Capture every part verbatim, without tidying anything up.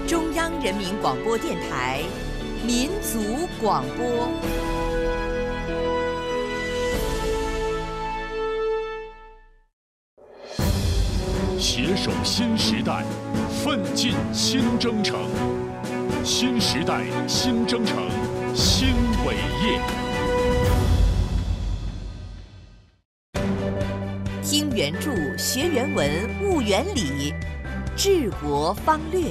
中央人民广播电台民族广播。 携手新时代，奋进新征程。新时代新征程，新伟业。 听原著，学原文，悟原理，治国方略。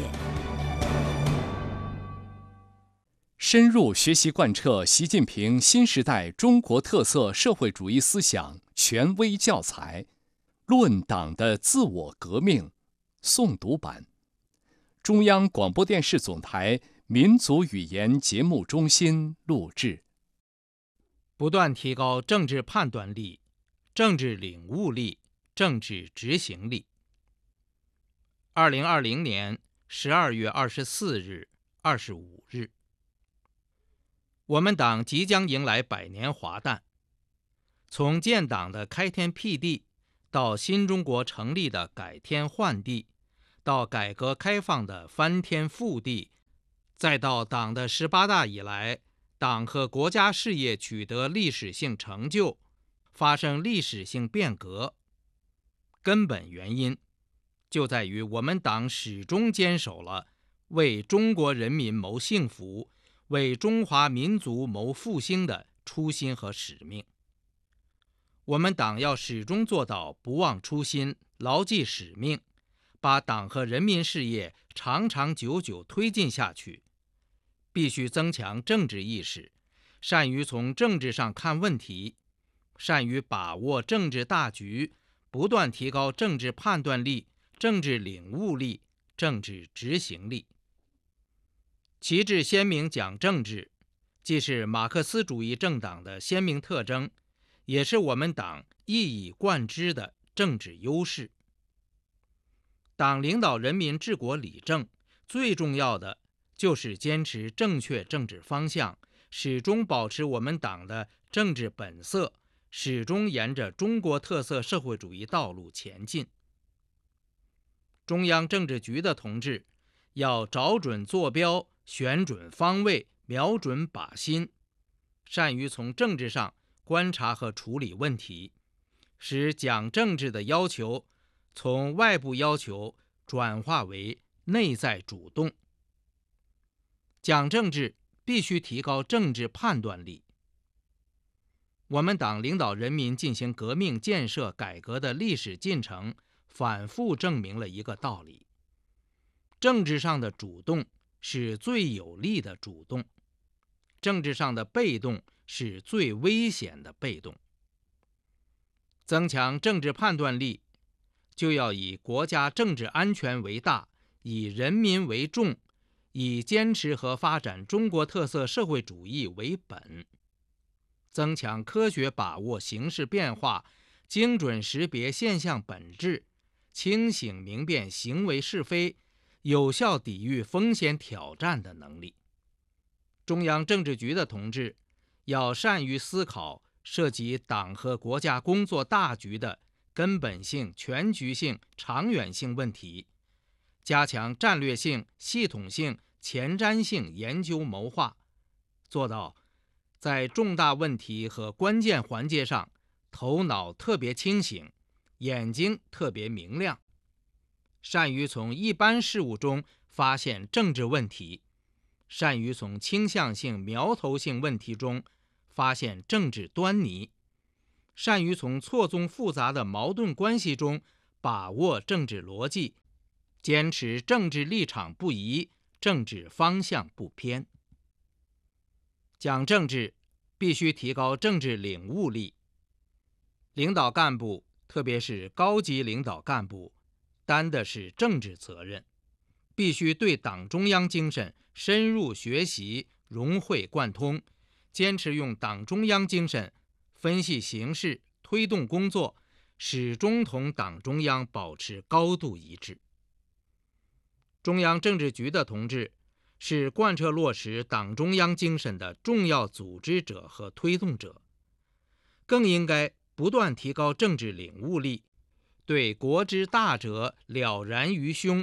深入学习贯彻习近平新时代中国特色社会主义思想权威教材《论党的自我革命》诵读版，中央广播电视总台民族语言节目中心录制。 不断提高政治判断力、政治领悟力、政治执行力。二零二零年十二月二十四日、二十五日，我们党即将迎来百年华诞。从建党的开天辟地，到新中国成立的改天换地，到改革开放的翻天覆地，再到党的十八大以来，党和国家事业取得历史性成就，发生历史性变革，根本原因就在于我们党始终坚守了为中国人民谋幸福、为中华民族谋复兴的初心和使命。我们党要始终做到不忘初心、牢记使命，把党和人民事业长长久久推进下去。必须增强政治意识，善于从政治上看问题，善于把握政治大局，不断提高政治判断力、政治领悟力、政治执行力。旗帜鲜明讲政治，既是马克思主义政党的鲜明特征，也是我们党一以贯之的政治优势。党领导人民治国理政，最重要的就是坚持正确政治方向，始终保持我们党的政治本色，始终沿着中国特色社会主义道路前进。中央政治局的同志要找准坐标，选准方位，瞄准靶心，善于从政治上观察和处理问题，使讲政治的要求从外部要求转化为内在主动。讲政治必须提高政治判断力。我们党领导人民进行革命建设改革的历史进程，反复证明了一个道理：政治上的主动是最有力的主动，政治上的被动是最危险的被动。增强政治判断力，就要以国家政治安全为大，以人民为重，以坚持和发展中国特色社会主义为本。增强科学把握形势变化，精准识别现象本质，清醒明辨行为是非，有效抵御风险挑战的能力。中央政治局的同志要善于思考涉及党和国家工作大局的根本性、全局性、长远性问题，加强战略性、系统性、前瞻性研究谋划，做到在重大问题和关键环节上头脑特别清醒，眼睛特别明亮，善于从一般事物中发现政治问题，善于从倾向性、苗头性问题中发现政治端倪，善于从错综复杂的矛盾关系中把握政治逻辑，坚持政治立场不移，政治方向不偏。讲政治必须提高政治领悟力。领导干部，特别是高级领导干部，担的是政治责任，必须对党中央精神深入学习，融会贯通，坚持用党中央精神分析形势，推动工作，始终同党中央保持高度一致。中央政治局的同志是贯彻落实党中央精神的重要组织者和推动者，更应该不断提高政治领悟力，对国之大者了然于胸，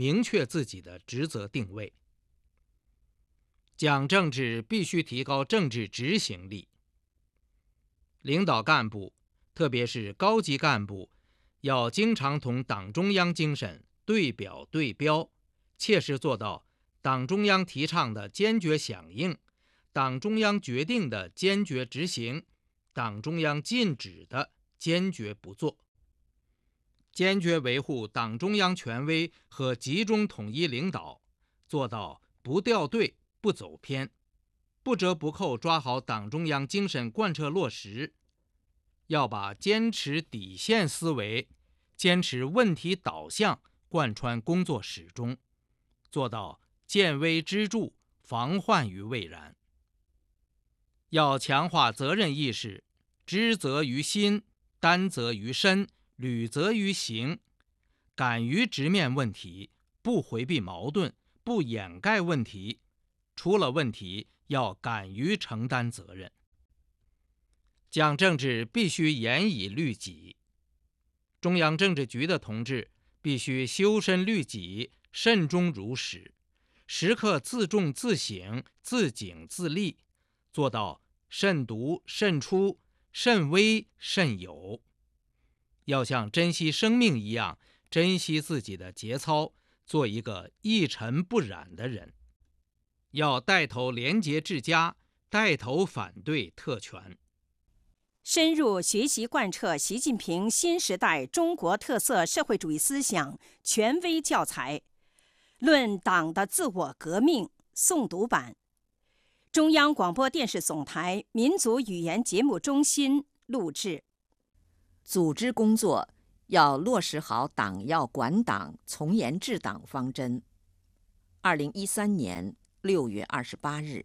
明确自己的职责定位。讲政治必须提高政治执行力。领导干部，特别是高级干部，要经常同党中央精神对表对标，切实做到党中央提倡的坚决响应，党中央决定的坚决执行，党中央禁止的坚决不做。坚决维护党中央权威和集中统一领导，做到不掉队不走偏，不折不扣抓好党中央精神贯彻落实。要把坚持底线思维、坚持问题导向贯穿工作始终，做到见微知著，防患于未然。要强化责任意识，知责于心，担责于身，履责于行，敢于直面问题，不回避矛盾，不掩盖问题，出了问题要敢于承担责任。讲政治必须严以律己，中央政治局的同志必须修身律己，慎终如始，时刻自重自省，自警自立，做到慎独慎出，慎微慎有。要像珍惜生命一样珍惜自己的节操，做一个一尘不染的人。要带头廉洁治家，带头反对特权。 深入学习贯彻习近平新时代中国特色社会主义思想权威教材《论党的自我革命》诵读版，中央广播电视总台民族语言节目中心录制。 组织工作要落实好党要管党、从严治党方针。二零一三年六月二十八日，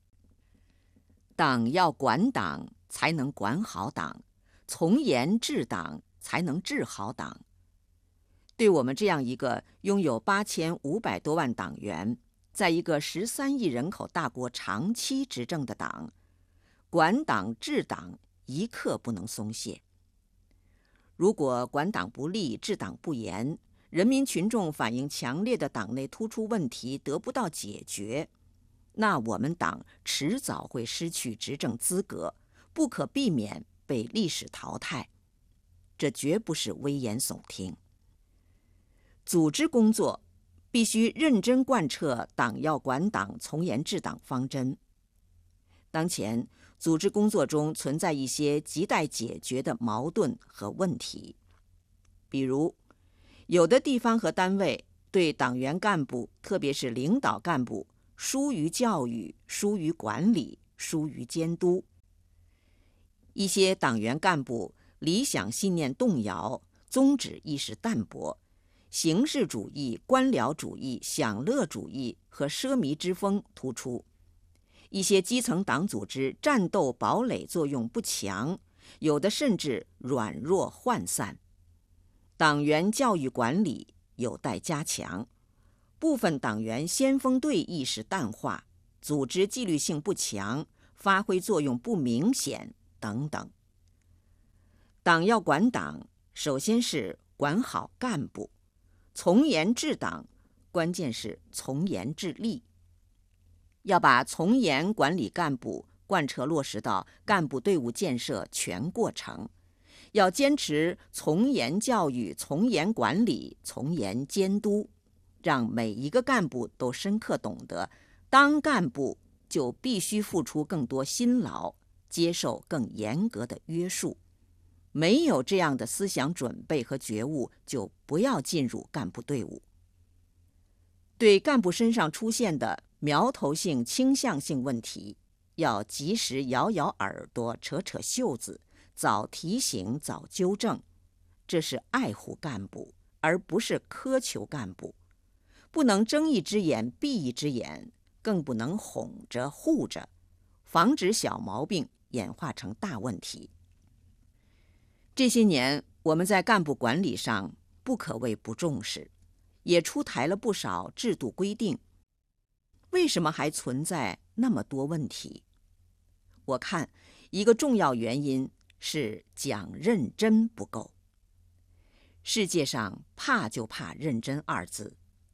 党要管党，才能管好党，从严治党，才能治好党。对我们这样一个拥有八千五百多万党员，在一个十三亿人口大国长期执政的党，管党治党一刻不能松懈。如果管党不力、治党不严，人民群众反映强烈的党内突出问题得不到解决，那我们党迟早会失去执政资格，不可避免被历史淘汰。这绝不是危言耸听。组织工作必须认真贯彻党要管党、从严治党方针。当前组织工作中存在一些亟待解决的矛盾和问题，比如有的地方和单位对党员干部，特别是领导干部，疏于教育、疏于管理、疏于监督。一些党员干部理想信念动摇，宗旨意识淡薄，形式主义、官僚主义、享乐主义和奢靡之风突出。一些基层党组织战斗堡垒作用不强，有的甚至软弱涣散。党员教育管理有待加强，部分党员先锋队意识淡化，组织纪律性不强，发挥作用不明显等等。党要管党，首先是管好干部，从严治党，关键是从严治吏。要把从严管理干部贯彻落实到干部队伍建设全过程，要坚持从严教育、从严管理、从严监督，让每一个干部都深刻懂得，当干部就必须付出更多辛劳，接受更严格的约束。没有这样的思想准备和觉悟，就不要进入干部队伍。对干部身上出现的苗头性、倾向性问题，要及时摇摇耳朵、扯扯袖子，早提醒、早纠正。这是爱护干部，而不是苛求干部。不能睁一只眼闭一只眼，更不能哄着护着，防止小毛病演化成大问题。这些年，我们在干部管理上不可谓不重视，也出台了不少制度规定。为什么还存在那么多问题？我看一个重要原因是讲认真不够。世界上怕就怕认真二字，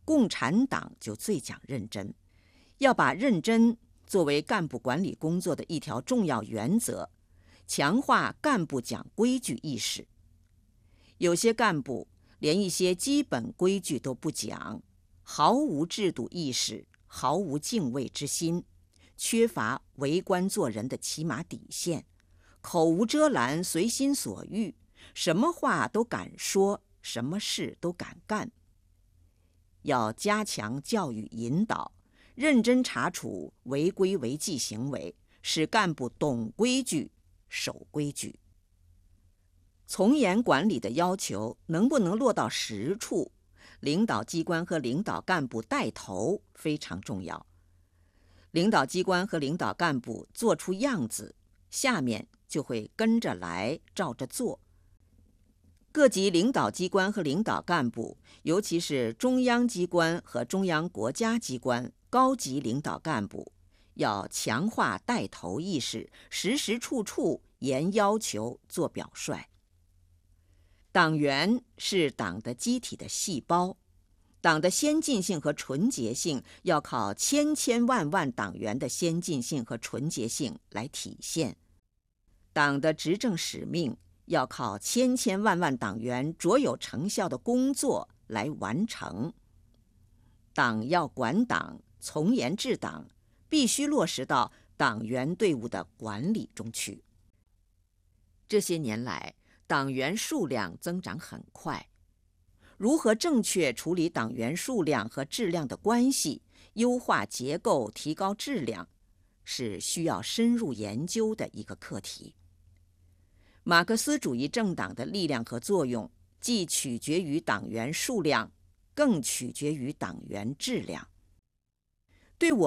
共产党就最讲认真，要把认真作为干部管理工作的一条重要原则，强化干部讲规矩意识。有些干部连一些基本规矩都不讲，毫无制度意识，毫无敬畏之心，缺乏为官做人的起码底线，口无遮拦，随心所欲，什么话都敢说，什么事都敢干。要加强教育引导，认真查处违规违纪行为，使干部懂规矩、守规矩。从严管理的要求能不能落到实处，领导机关和领导干部带头非常重要。领导机关和领导干部做出样子，下面就会跟着来，照着做。各级领导机关和领导干部，尤其是中央机关和中央国家机关高级领导干部，要强化带头意识，时时处处严要求，做表率。党员是党的机体的细胞，党的先进性和纯洁性要靠千千万万党员的先进性和纯洁性来体现，党的执政使命要靠千千万万党员卓有成效的工作来完成。党要管党，从严治党，必须落实到党员队伍的管理中去。这些年来，党员数量增长很快，如何正确处理党员数量和质量的关系，优化结构，提高质量，是需要深入研究的一个课题。马克思主义政党的力量和作用，既取决于党员数量，更取决于党员质量。对我